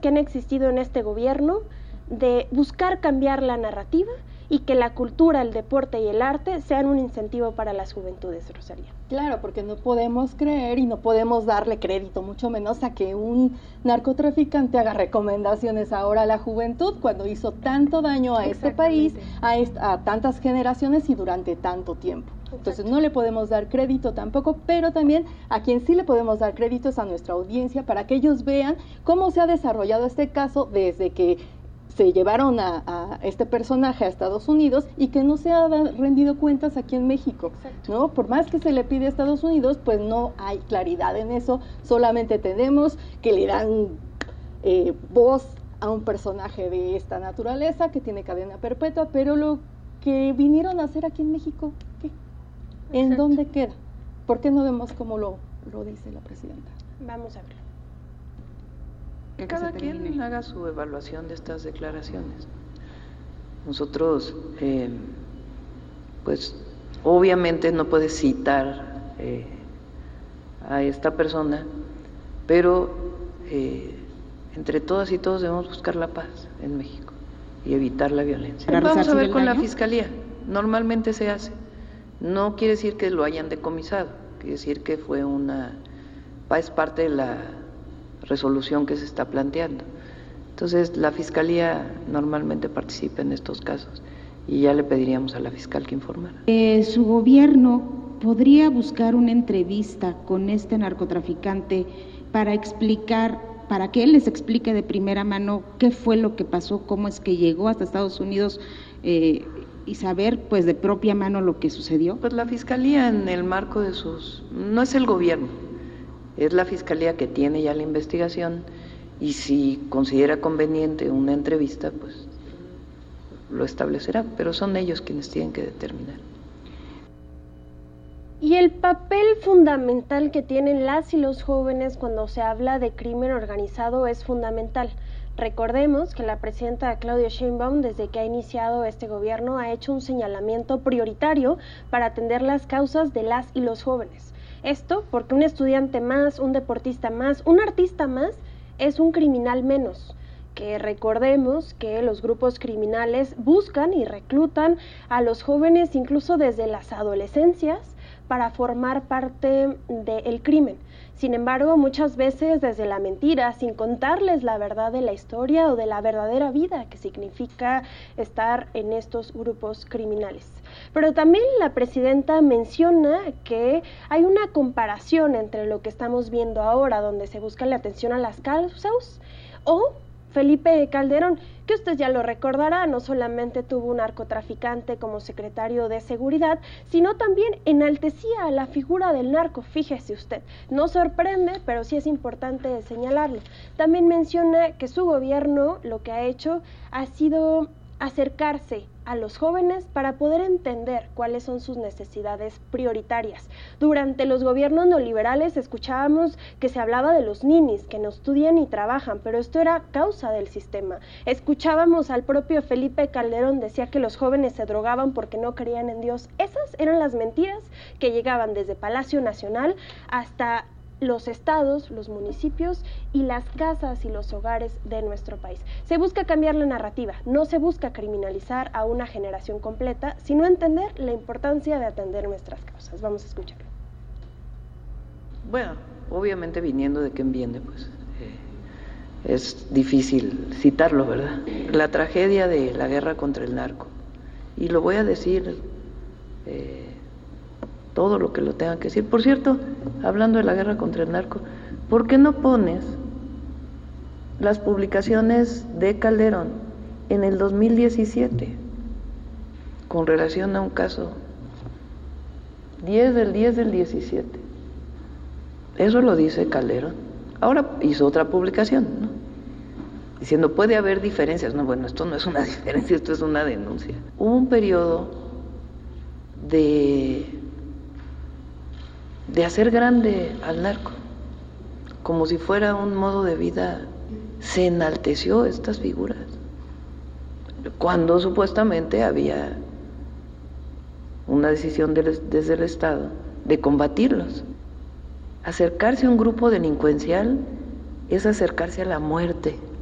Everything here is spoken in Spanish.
que han existido en este gobierno de buscar cambiar la narrativa y que la cultura, el deporte y el arte sean un incentivo para las juventudes, Rosalía. Claro, porque no podemos creer y no podemos darle crédito, mucho menos a que un narcotraficante haga recomendaciones ahora a la juventud cuando hizo tanto daño a este país, a tantas generaciones y durante tanto tiempo. Entonces no le podemos dar crédito tampoco, pero también a quien sí le podemos dar crédito es a nuestra audiencia para que ellos vean cómo se ha desarrollado este caso desde que se llevaron a este personaje a Estados Unidos y que no se ha rendido cuentas aquí en México, ¿no? Por más que se le pide a Estados Unidos, pues no hay claridad en eso, solamente tenemos que le dan voz a un personaje de esta naturaleza que tiene cadena perpetua, pero lo que vinieron a hacer aquí en México, ¿qué? ¿En dónde queda? ¿Por qué no vemos cómo lo dice la presidenta? Vamos a verlo. Que cada quien haga su evaluación de estas declaraciones. Nosotros, pues, obviamente no puedes citar a esta persona, pero entre todas y todos debemos buscar la paz en México y evitar la violencia. Vamos a ver con la Fiscalía, normalmente se hace. No quiere decir que lo hayan decomisado, quiere decir que fue es parte de la resolución que se está planteando. Entonces, la Fiscalía normalmente participa en estos casos y ya le pediríamos a la fiscal que informara. ¿Su gobierno podría buscar una entrevista con este narcotraficante para que él les explique de primera mano qué fue lo que pasó, cómo es que llegó hasta Estados Unidos y saber pues de propia mano lo que sucedió? Pues la Fiscalía en el marco de no es el gobierno, es la Fiscalía que tiene ya la investigación y si considera conveniente una entrevista, pues lo establecerá, pero son ellos quienes tienen que determinar. Y el papel fundamental que tienen las y los jóvenes cuando se habla de crimen organizado es fundamental. Recordemos que la presidenta Claudia Sheinbaum, desde que ha iniciado este gobierno, ha hecho un señalamiento prioritario para atender las causas de las y los jóvenes. Esto porque un estudiante más, un deportista más, un artista más es un criminal menos. Que recordemos que los grupos criminales buscan y reclutan a los jóvenes incluso desde las adolescencias para formar parte del crimen. Sin embargo, muchas veces desde la mentira, sin contarles la verdad de la historia o de la verdadera vida que significa estar en estos grupos criminales. Pero también la presidenta menciona que hay una comparación entre lo que estamos viendo ahora, donde se busca la atención a las causas, o Felipe Calderón, que usted ya lo recordará, no solamente tuvo un narcotraficante como secretario de Seguridad, sino también enaltecía a la figura del narco, fíjese usted. No sorprende, pero sí es importante señalarlo. También menciona que su gobierno lo que ha hecho ha sido acercarse a los jóvenes para poder entender cuáles son sus necesidades prioritarias. Durante los gobiernos neoliberales escuchábamos que se hablaba de los ninis, que no estudian ni trabajan, pero esto era causa del sistema. Escuchábamos al propio Felipe Calderón, decía que los jóvenes se drogaban porque no creían en Dios. Esas eran las mentiras que llegaban desde Palacio Nacional hasta los estados, los municipios y las casas y los hogares de nuestro país. Se busca cambiar la narrativa, no se busca criminalizar a una generación completa, sino entender la importancia de atender nuestras causas. Vamos a escucharlo. Bueno, obviamente viniendo de quien viene, pues es difícil citarlo, ¿verdad? La tragedia de la guerra contra el narco, y lo voy a decir todo lo que lo tenga que decir. Por cierto, hablando de la guerra contra el narco, ¿por qué no pones las publicaciones de Calderón en el 2017 con relación a un caso 10 del 17? Eso lo dice Calderón. Ahora hizo otra publicación, ¿no? Diciendo, puede haber diferencias. No, bueno, esto no es una diferencia, esto es una denuncia. Hubo un periodo de hacer grande al narco, como si fuera un modo de vida. Se enalteció estas figuras, cuando supuestamente había una decisión desde el Estado de combatirlos. Acercarse a un grupo delincuencial es acercarse a la muerte.